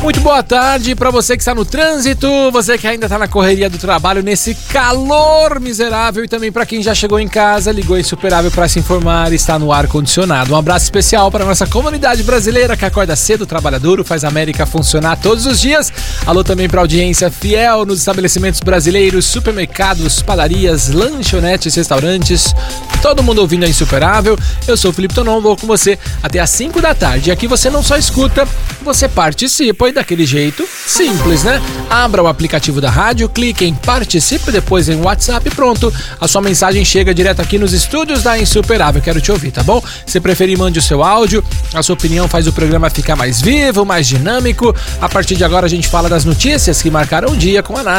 Muito boa tarde para você que está no trânsito, você que ainda está na correria do trabalho nesse calor miserável e também para quem já chegou em casa, ligou em Superável para se informar e está no ar-condicionado. Um abraço especial para nossa comunidade brasileira que acorda cedo, trabalha duro, faz a América funcionar todos os dias. Alô também para audiência fiel nos estabelecimentos brasileiros, supermercados, padarias, lanchonetes, restaurantes, todo mundo ouvindo a Insuperável. Eu sou o Felipe Tonon, vou com você até às 5 da tarde. Aqui você não só escuta, você participa e daquele jeito simples, né? Abra o aplicativo da rádio, clique em participe, depois em WhatsApp e pronto. A sua mensagem chega direto aqui nos estúdios da Insuperável. Quero te ouvir, tá bom? Se preferir, mande o seu áudio. A sua opinião faz o programa ficar mais vivo, mais dinâmico. A partir de agora a gente fala das notícias que marcaram o dia com a Nath.